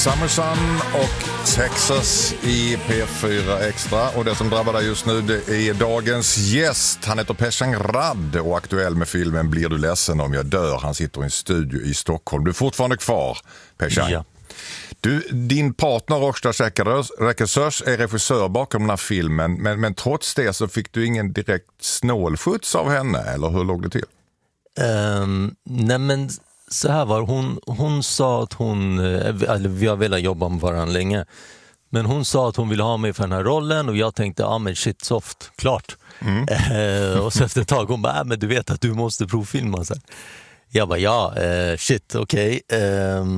Summersun och Texas i P4 Extra. Och det som drabbar dig just nu, det är dagens gäst. Han heter Peshan Rad och aktuell med filmen Blir du ledsen om jag dör. Han sitter i en studio i Stockholm. Du är fortfarande kvar, Peshan. Ja. Din partner Rokstar Rekesörs är regissör bakom den här filmen. Men trots det så fick du ingen direkt snålskjuts av henne, eller hur låg det till? Nej, men så här var hon sa att vi har velat jobba med varandra länge, men hon sa att hon ville ha mig för den här rollen och jag tänkte, men shit, soft, klart. Och så efter ett tag hon bara, men du vet att du måste provfilma. Så jag bara, shit, okej.